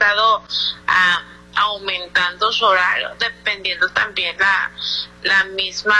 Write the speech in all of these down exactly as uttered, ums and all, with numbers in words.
estado a, aumentando su horario, dependiendo también la, la misma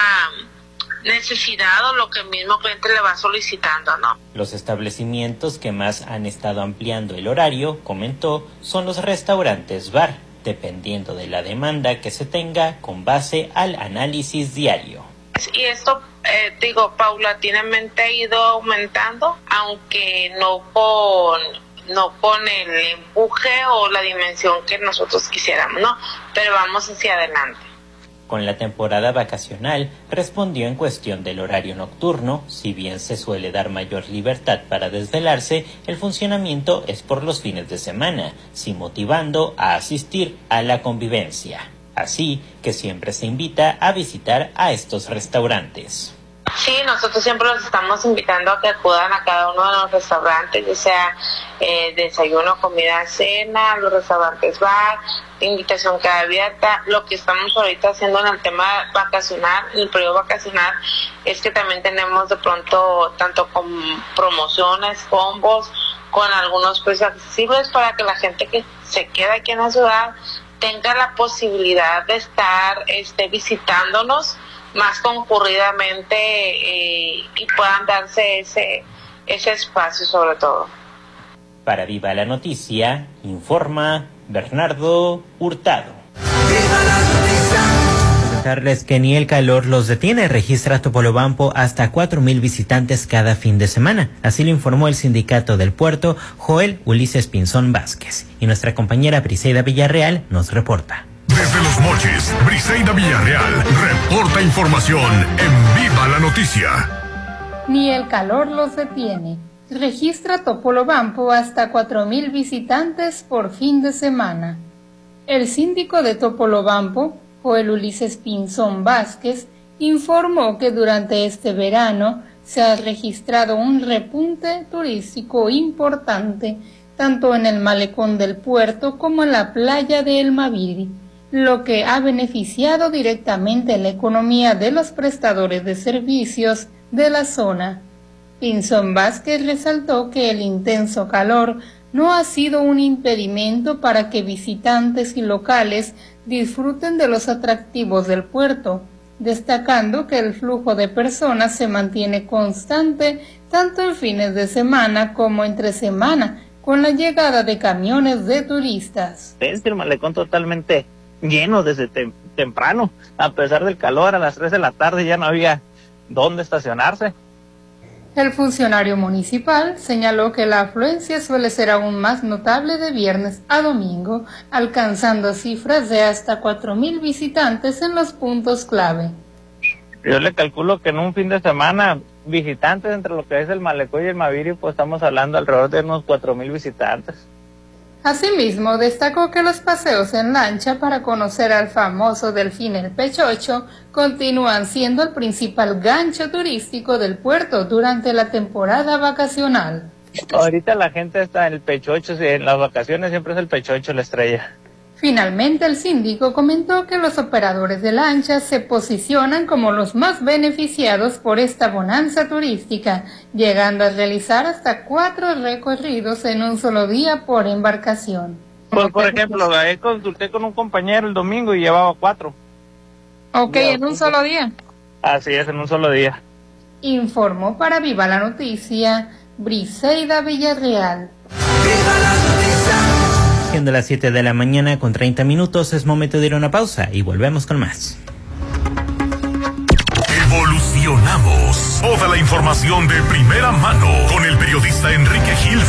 necesidad o lo que el mismo cliente le va solicitando, ¿no? Los establecimientos que más han estado ampliando el horario, comentó, son los restaurantes bar, dependiendo de la demanda que se tenga con base al análisis diario. Y esto, eh, digo, paulatinamente ha ido aumentando, aunque no con, no con el empuje o la dimensión que nosotros quisiéramos, ¿no? Pero vamos hacia adelante. Con la temporada vacacional, respondió en cuestión del horario nocturno, si bien se suele dar mayor libertad para desvelarse, el funcionamiento es por los fines de semana, sí motivando a asistir a la convivencia. Así que siempre se invita a visitar a estos restaurantes. Sí, nosotros siempre los estamos invitando a que acudan a cada uno de los restaurantes, ya sea eh, desayuno, comida, cena, los restaurantes bar, invitación queda abierta. Lo que estamos ahorita haciendo en el tema vacacional, en el periodo vacacional, es que también tenemos de pronto tanto con promociones, combos, con algunos precios accesibles para que la gente que se queda aquí en la ciudad tenga la posibilidad de estar este, visitándonos más concurridamente eh, y puedan darse ese, ese espacio sobre todo. Para Viva la Noticia, informa Bernardo Hurtado. ¡Viva la noticia! Comentarles que ni el calor los detiene, registra Topolobampo hasta cuatro mil visitantes cada fin de semana. Así lo informó el sindicato del puerto, Joel Ulises Pinzón Vázquez. Y nuestra compañera Briseida Villarreal nos reporta. Desde Los Mochis, Briseida Villarreal reporta información en Viva la Noticia. Ni el calor los detiene. Registra Topolobampo hasta cuatro mil visitantes por fin de semana. El síndico de Topolobampo, Joel Ulises Pinzón Vázquez, informó que durante este verano se ha registrado un repunte turístico importante, tanto en el malecón del puerto como en la playa de El Maviri, lo que ha beneficiado directamente la economía de los prestadores de servicios de la zona. Pinzón Vázquez resaltó que el intenso calor no ha sido un impedimento para que visitantes y locales disfruten de los atractivos del puerto, destacando que el flujo de personas se mantiene constante tanto en fines de semana como entre semana, con la llegada de camiones de turistas. Es el malecón totalmente lleno desde tem- temprano, a pesar del calor, a las tres de la tarde ya no había dónde estacionarse. El funcionario municipal señaló que la afluencia suele ser aún más notable de viernes a domingo, alcanzando cifras de hasta cuatro mil visitantes en los puntos clave. Yo le calculo que en un fin de semana, visitantes entre lo que es el malecón y el Maviri, pues estamos hablando alrededor de unos cuatro mil visitantes. Asimismo, destacó que los paseos en lancha para conocer al famoso delfín el Pechocho continúan siendo el principal gancho turístico del puerto durante la temporada vacacional. Ahorita la gente está en el Pechocho, en las vacaciones siempre es el Pechocho la estrella. Finalmente, el síndico comentó que los operadores de lanchas se posicionan como los más beneficiados por esta bonanza turística, llegando a realizar hasta cuatro recorridos en un solo día por embarcación. Pues, por ejemplo, ahí consulté con un compañero el domingo y llevaba cuatro. Ok, ¿en un solo día? Así es, en un solo día. Informó para Viva la Noticia, Briseida Villarreal. ¡Viva la noticia! Siendo las siete de la mañana con treinta minutos, es momento de ir a una pausa y volvemos con más. Evolucionamos. Toda la información de primera mano con el periodista Enrique Gil